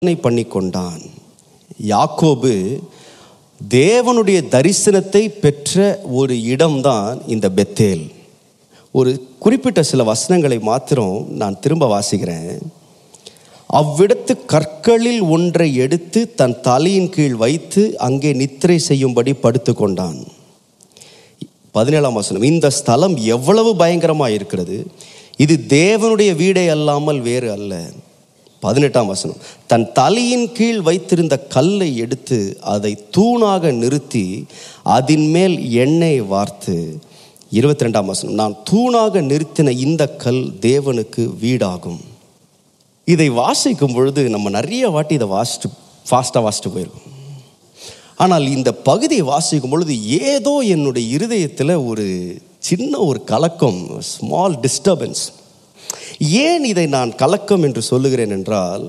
பண்ணி கொண்டான். யாக்கோபு தேவனுடைய தரிசனத்தை பெற்ற ஒரு இடம்தான் இந்த பெத்தேல். ஒரு குறிப்பிட்ட சில வசனங்களை மாத்திரம் நான் திரும்ப வாசிக்கிறேன். அவ்விடத்து கற்களில் ஒன்றை எடுத்து தன் தலையின் கீழ் வைத்து அங்கே நித்திரை செய்யும்படி படுத்து கொண்டான். 17ஆம் வசனம், இந்த ஸ்தலம் எவ்வளவு பயங்கரமாக இருக்கிறது, இது தேவனுடைய வீடே அல்லாமல் வேறு அல்ல. 18ஆம் வசனம், தன் தலையின் கீழ் வைத்திருந்த கல்லை எடுத்து அதை தூணாக நிறுத்தி அதன் மேல் எண்ணெய் வார்த்து. 22ஆம் வசனம், நான் தூணாக நிறுத்தின இந்த கல் தேவனுக்கு வீடாகும். இதை வாசிக்கும் பொழுது நம்ம நிறைய வாட்டி இதை ஃபாஸ்ட்டாக வாசிட்டு போயிருக்கோம். ஆனால் இந்த பகுதியை வாசிக்கும் பொழுது ஏதோ என்னுடைய இருதயத்தில் ஒரு சின்ன ஒரு கலக்கம், ஸ்மால் டிஸ்டர்பன்ஸ். ஏன் இதை நான் கலக்கம் என்று சொல்லுகிறேன் என்றால்,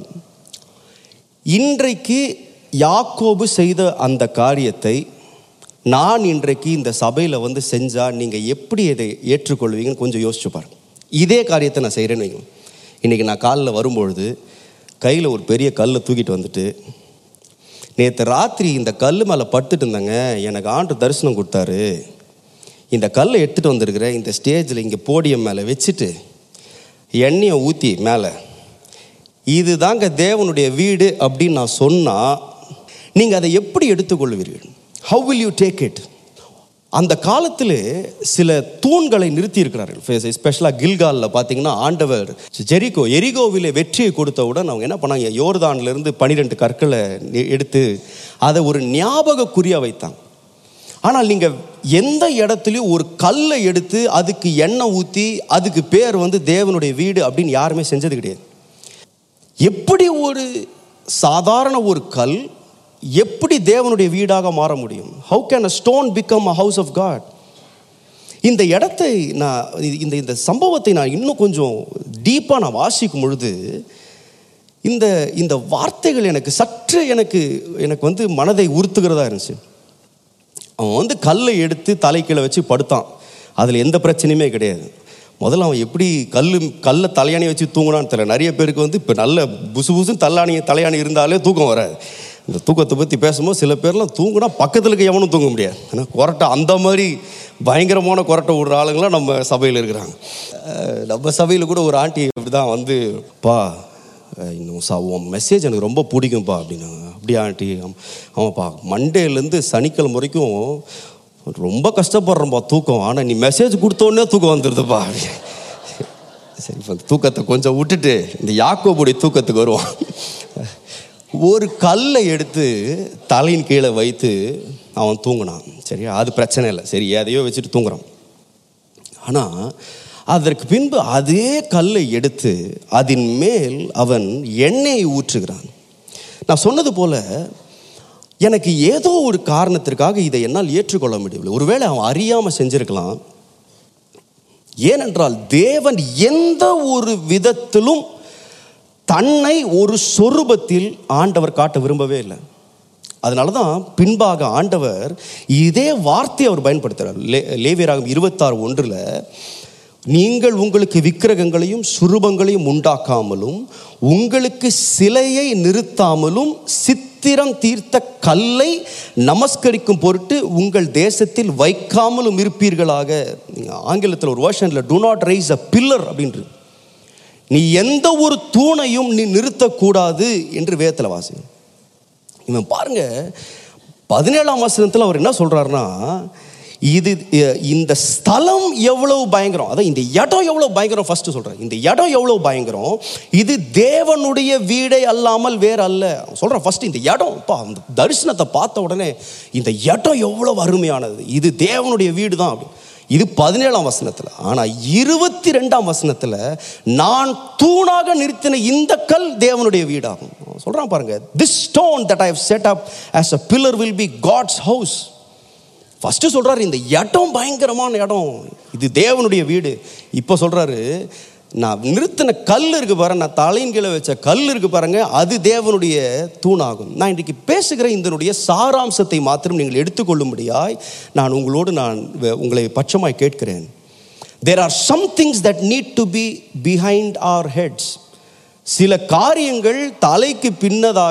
இன்றைக்கு யாக்கோபு செய்த அந்த காரியத்தை நான் இன்றைக்கு இந்த சபையில் செஞ்சால் நீங்கள் எப்படி இதை ஏற்றுக்கொள்வீங்கன்னு கொஞ்சம் யோசிச்சு பாருங்க. இதே காரியத்தை நான் செய்கிறேன்னு வைங்க. இன்றைக்கி நான் காலில் வரும்பொழுது கையில் ஒரு பெரிய கல்லை தூக்கிட்டு வந்துட்டு, நேற்று ராத்திரி இந்த கல் மேலே படுத்துட்டு இருந்தாங்க, எனக்கு ஆண்டு தரிசனம் கொடுத்தாரு, இந்த கல்லை எடுத்துகிட்டு வந்திருக்கிறேன், இந்த ஸ்டேஜில் இங்கே போடியம் மேலே வச்சுட்டு எண்ணெயை ஊற்றி மேலே, இது தாங்க தேவனுடைய வீடு அப்படின்னு நான் சொன்னால் நீங்கள் அதை எப்படி எடுத்துக்கொள்வீர்கள்? How will you take it? அந்த காலத்தில் சில தூண்களை நிறுத்தி இருக்கிறார்கள். எஸ்பெஷலாக கில்காலில் பார்த்தீங்கன்னா, ஆண்டவர் எரிகோவிலே வெற்றியை கொடுத்தவுடன் அவங்க என்ன பண்ணாங்க, யோர்தான்லேருந்து 12 கற்களை எடுத்து அதை ஒரு ஞாபக குறியாக வைத்தாங்க. ஆனால் நீங்கள் எந்த இடத்துலையும் ஒரு கல்லை எடுத்து அதுக்கு எண்ணெய் ஊற்றி அதுக்கு பேர் தேவனுடைய வீடு அப்படின்னு யாருமே செஞ்சது கிடையாது. எப்படி ஒரு சாதாரண ஒரு கல் எப்படி தேவனுடைய வீடாக மாற முடியும்? How can a stone become a house of God? இந்த இடத்தை இந்த சம்பவத்தை நான் இன்னும் கொஞ்சம் டீப்பாக நான் வாசிக்கும் பொழுது இந்த வார்த்தைகள் எனக்கு சற்று எனக்கு மனதை உறுத்துகிறதா இருந்துச்சு. அவன் கல்லை எடுத்து தலைக்கீழே வச்சு படுத்தான், அதில் எந்த பிரச்சனையுமே கிடையாது. முதல்ல அவன் எப்படி கல்லை தலையாணி வச்சு தூங்கினான்னு தெரியல. நிறைய பேருக்கு இப்போ நல்ல புசுன்னு தலையாணி இருந்தாலே தூக்கம் வராது. இந்த தூக்கத்தை பற்றி பேசும்போது சில பேர்லாம் தூங்கினா பக்கத்தில் எவனும் தூங்க முடியாது. ஏன்னா கொரட்டை, அந்த மாதிரி பயங்கரமான கொரட்டை விடுற ஆளுங்களாம் நம்ம சபையில் இருக்கிறாங்க. நம்ம சபையில் கூட ஒரு ஆண்டி இப்படி தான் பா இன்னும் மெசேஜ் எனக்கு ரொம்ப பிடிக்கும்ப்பா அப்படின்னாங்க. அப்படியே ஆண்டி? ஆமாப்பா, மண்டேலேருந்து சனிக்கிழமை வரைக்கும் ரொம்ப கஷ்டப்படுறேன்ப்பா தூக்கம், ஆனால் நீ மெசேஜ் கொடுத்தோன்னே தூக்கம் வந்துடுதுப்பா. சரி, இப்போ தூக்கத்தை கொஞ்சம் விட்டுட்டு இந்த யாக்கோபுடைய தூக்கத்துக்கு வருவான். ஒரு கல்லை எடுத்து தலையின் கீழே வைத்து அவன் தூங்கினான். சரியா, அது பிரச்சனை இல்லை. சரி, எதையோ வச்சுட்டு தூங்குறான். ஆனால் அதற்கு பின்பு அதே கல்லை எடுத்து அதன் மேல் அவன் எண்ணெயை ஊற்றுகிறான். நான் சொன்னது போல எனக்கு ஏதோ ஒரு காரணத்திற்காக இதை என்னால் ஏற்றுக்கொள்ள முடியவில்லை. ஒருவேளை அவன் அறியாமல் செஞ்சிருக்கலாம். ஏனென்றால் தேவன் எந்த ஒரு விதத்திலும் தன்னை ஒரு சொரூபத்தில் ஆண்டவர் காட்ட விரும்பவே இல்லை. அதனால தான் பின்பாக ஆண்டவர் இதே வார்த்தையை அவர் பயன்படுத்துகிறார். லேவியராகமம் 26:1 நீங்கள் உங்களுக்கு விக்கிரகங்களையும் சுரூபங்களையும் உண்டாக்காமலும் உங்களுக்கு சிலையை நிறுத்தாமலும் சித்திரம் தீர்த்த கல்லை நமஸ்கரிக்கும் பொருட்டு உங்கள் தேசத்தில் வைக்காமலும் இருப்பீர்களாக. ஆங்கிலத்தில் ஒரு வெர்ஷனில் do not raise a pillar அப்படின்றது. நீ எந்த ஒரு தூணையும் நீ நிறுத்தக்கூடாது என்று வேதத்தில் வாசி. இவன் பாருங்க, 17ஆம் வசனத்தில் அவர் என்ன சொல்றாருன்னா, இந்த ஸ்தலம் எவ்வளவு பயங்கரம், அதான் இந்த இடம் எவ்வளவு பயங்கரம் ஃபர்ஸ்ட் சொல்றாரு. இந்த இடம் எவ்வளவு பயங்கரம், இது தேவனுடைய வீடே அல்லாமல் வேற அல்ல சொல்றான். ஃபர்ஸ்ட் இந்த இடம், அந்த தரிசனத்தை பார்த்த உடனே இந்த இடம் எவ்வளவு அருமையானது, இது தேவனுடைய வீடு தான் அப்படி. இது 17ஆம் வசனத்தில். ஆனால் 22ஆம் வசனத்தில் நான் தூணாக நிறுத்தின இந்த கல் தேவனுடைய வீடாகும் சொல்றான். பாருங்க, this stone that I have set up as a pillar will be God's house. First சொல்றாரு இந்த இடம் பயங்கரமான இடம், இது தேவனுடைய வீடு. இப்போ சொல்றாரு, நான் நிறுத்தின கல் இருக்கு பாருங்க, நான் தலையின் கீழே வச்ச கல் இருக்கு பாருங்க, அது தேவனுடைய தூணாகும். நான் இன்றைக்கு பேசுகிற இதனுடைய சாராம்சத்தை மாத்திரம் நீங்கள் எடுத்துக்கொள்ளும்படியாய் நான் உங்களை பட்சமாய் கேட்கிறேன். There are some things that need to be behind our heads. சில காரியங்கள் தலைக்கு பின்னதாக